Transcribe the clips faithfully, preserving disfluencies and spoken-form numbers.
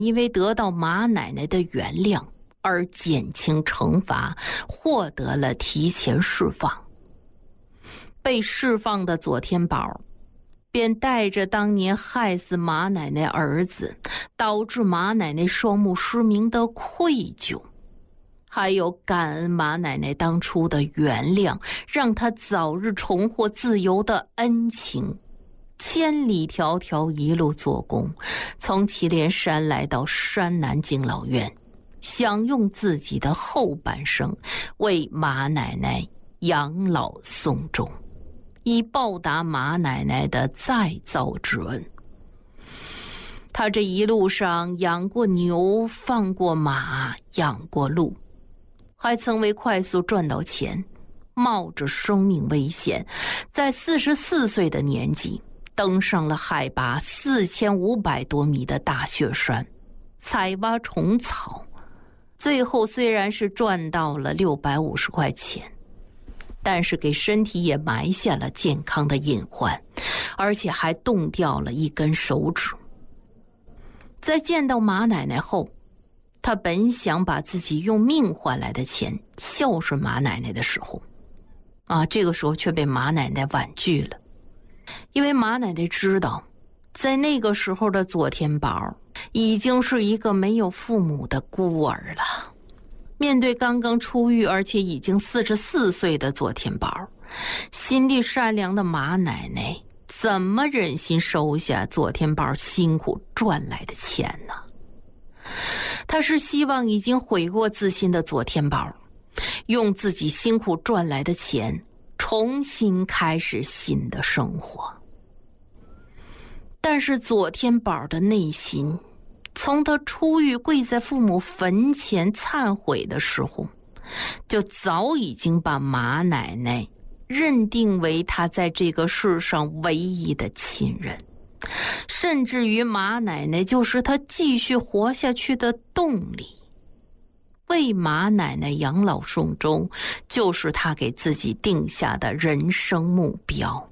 因为得到马奶奶的原谅而减轻惩罚，获得了提前释放。被释放的左天宝便带着当年害死马奶奶儿子，导致马奶奶双目失明的愧疚，还有感恩马奶奶当初的原谅，让她早日重获自由的恩情，千里迢迢一路做工，从祁连山来到山南敬老院，想用自己的后半生为马奶奶养老送终，以报答马奶奶的再造之恩。他这一路上养过牛，放过马，养过鹿，还曾为快速赚到钱，冒着生命危险，在四十四岁的年纪登上了海拔四千五百多米的大雪山，采挖虫草，最后虽然是赚到了六百五十块钱，但是给身体也埋下了健康的隐患，而且还冻掉了一根手指。在见到马奶奶后，他本想把自己用命换来的钱孝顺马奶奶的时候，啊，这个时候却被马奶奶婉拒了。因为马奶奶知道，在那个时候的左天宝已经是一个没有父母的孤儿了。面对刚刚出狱而且已经四十四岁的左天宝，心地善良的马奶奶怎么忍心收下左天宝辛苦赚来的钱呢？他是希望已经悔过自新的左天宝用自己辛苦赚来的钱重新开始新的生活。但是左天宝的内心，从他出狱跪在父母坟前忏悔的时候，就早已经把马奶奶认定为他在这个世上唯一的亲人，甚至于马奶奶就是他继续活下去的动力。为马奶奶养老送终，就是他给自己定下的人生目标。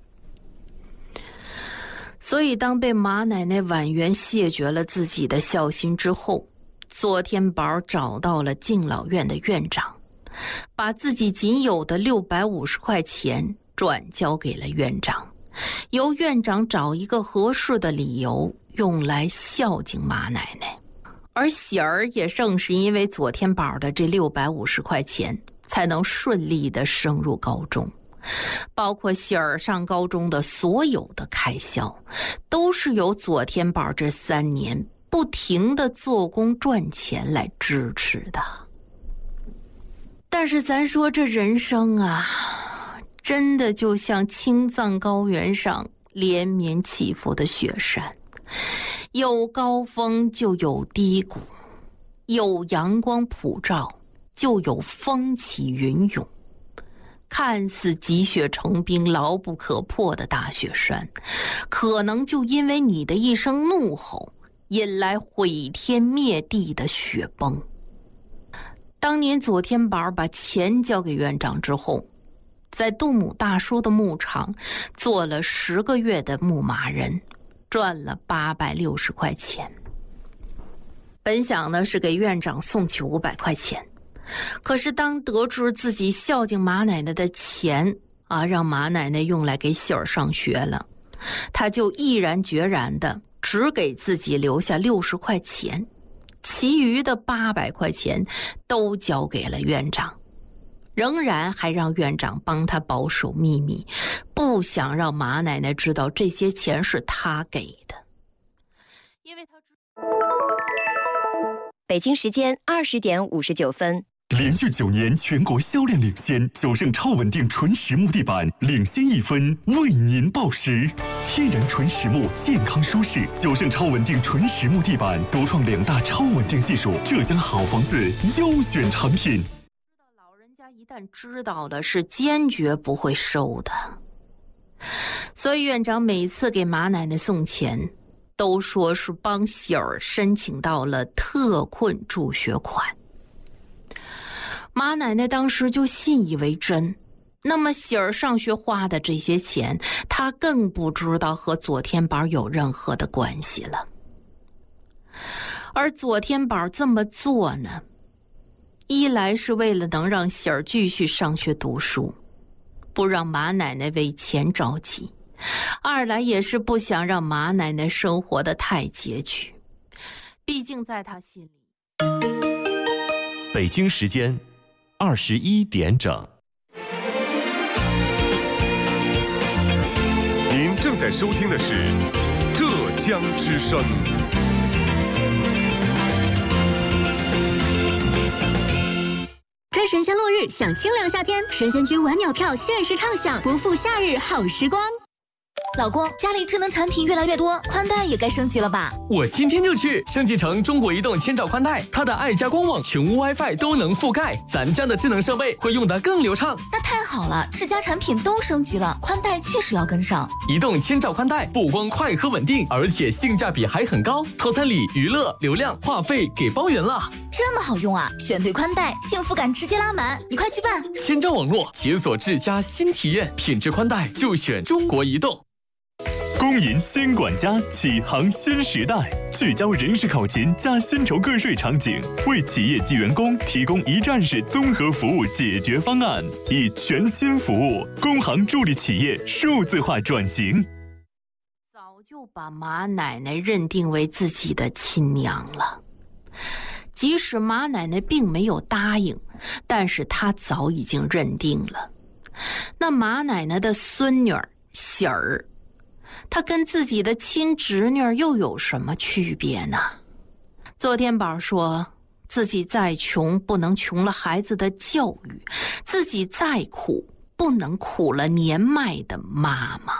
所以当被马奶奶婉言谢绝了自己的孝心之后，左天宝找到了敬老院的院长，把自己仅有的六百五十块钱转交给了院长，由院长找一个合适的理由用来孝敬马奶奶。而喜儿也正是因为左天宝的这六百五十块钱，才能顺利的升入高中，包括喜儿上高中的所有的开销，都是由左天宝这三年不停的做工赚钱来支持的。但是咱说这人生啊，真的就像青藏高原上连绵起伏的雪山，有高峰就有低谷，有阳光普照就有风起云涌。看似积雪成冰牢不可破的大雪山，可能就因为你的一声怒吼，引来毁天灭地的雪崩。当年左天宝把钱交给院长之后，在杜母大叔的牧场做了十个月的牧马人，赚了八百六十块钱。本想呢是给院长送去五百块钱，可是当得知自己孝敬马奶奶的钱啊，让马奶奶用来给喜儿上学了，他就毅然决然的只给自己留下六十块钱，其余的八百块钱都交给了院长，仍然还让院长帮他保守秘密，不想让马奶奶知道这些钱是他给的。因为他知北京时间二十点五十九分。 连续九年全国销量领先，九盛超稳定纯实木地板领先一分，为您报时。天然纯实木，健康舒适，九盛超稳定纯实木地板独创两大超稳定技术，浙江好房子优选产品。 老人家一旦知道了，是坚决不会收的。所以院长每次给马奶奶送钱，都说是帮喜儿申请到了特困助学款。马奶奶当时就信以为真，那么喜儿上学花的这些钱，她更不知道和左天宝有任何的关系了。 而左天宝这么做呢，一来是为了能让喜儿继续上学读书，不让马奶奶为钱着急；二来也是不想让马奶奶生活得太拮据。毕竟在他心里， 北京时间二十一点整。 您正在收听的是浙江之声。 追神仙落日，享清凉夏天，神仙居晚鸟票限时畅享，不负夏日好时光。 老公，家里智能产品越来越多，宽带也该升级了吧？ 我今天就去升级成中国移动千兆宽带，它的爱家光网、全屋 WiFi 都能覆盖，咱家的智能设备会用得更流畅。 那太好了，智家产品都升级了，宽带确实要跟上。 移动千兆宽带不光快和稳定，而且性价比还很高，套餐里娱乐、流量、话费给包圆了。 这么好用啊！选对宽带，幸福感直接拉满，你快去办！ 千兆网络解锁智家新体验，品质宽带就选中国移动。 公银新管家启航新时代，聚焦人事考勤加薪酬个税场景，为企业及员工提供一站式综合服务解决方案，以全新服务，工行助力企业数字化转型。 早就把马奶奶认定为自己的亲娘了，即使马奶奶并没有答应，但是她早已经认定了。那马奶奶的孙女儿喜儿，他跟自己的亲侄女又有什么区别呢？左天宝说自己再穷不能穷了孩子的教育，自己再苦不能苦了年迈的妈妈。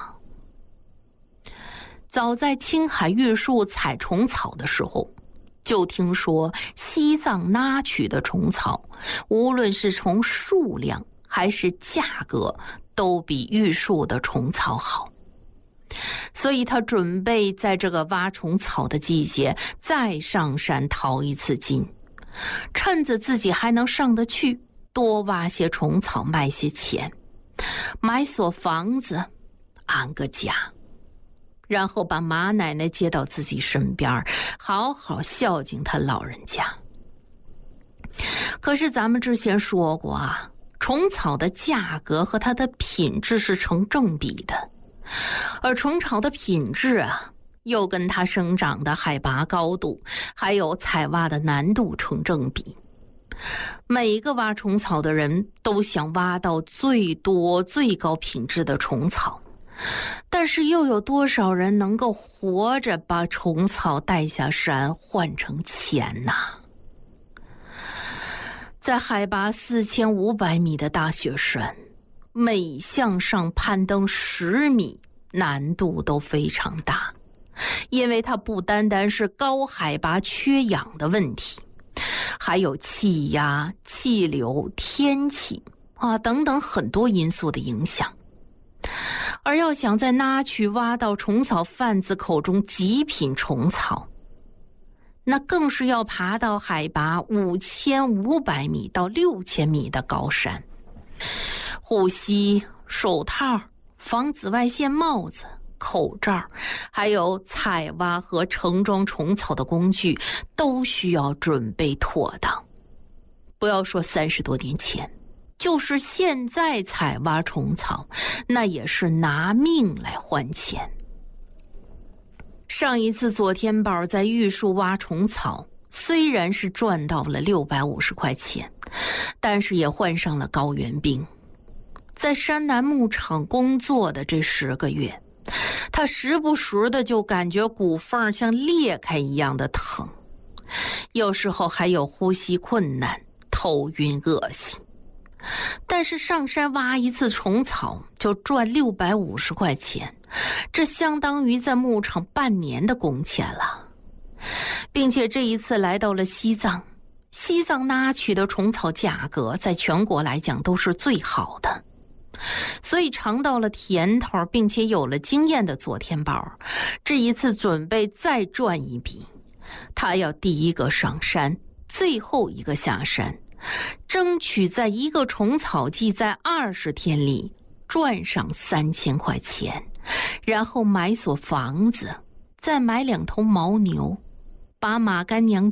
早在青海玉树采虫草的时候，就听说西藏那曲的虫草，无论是从数量还是价格，都比玉树的虫草好。所以他准备在这个挖虫草的季节再上山淘一次金，趁着自己还能上得去，多挖些虫草卖些钱，买所房子安个家，然后把马奶奶接到自己身边，好好孝敬她老人家。可是咱们之前说过啊，虫草的价格和它的品质是成正比的，而虫草的品质啊，又跟它生长的海拔高度还有采挖的难度成正比。每个挖虫草的人都想挖到最多最高品质的虫草，但是又有多少人能够活着把虫草带下山换成钱呢？在海拔四千五百米的大雪山，每向上攀登十米，难度都非常大，因为它不单单是高海拔缺氧的问题，还有气压、气流、天气啊等等很多因素的影响。而要想在那曲挖到虫草贩子口中极品虫草，那更是要爬到海拔五千五百米到六千米的高山，护膝、手套、防紫外线帽子、口罩，还有采挖和盛装虫草的工具都需要准备妥当。不要说三十多年前，就是现在采挖虫草，那也是拿命来换钱。上一次左天宝在玉树挖虫草，虽然是赚到了六百五十块钱，但是也患上了高原病。在山南牧场工作的这十个月，他时不时的就感觉骨缝像裂开一样的疼，有时候还有呼吸困难、头晕恶心。但是上山挖一次虫草就赚六百五十块钱，这相当于在牧场半年的工钱了。并且这一次来到了西藏，西藏那曲的虫草价格在全国来讲都是最好的，所以尝到了甜头并且有了经验的左天宝，这一次准备再赚一笔。他要第一个上山，最后一个下山，争取在一个虫草季在二十天里赚上三千块钱，然后买所房子，再买两头牦牛， 把马干娘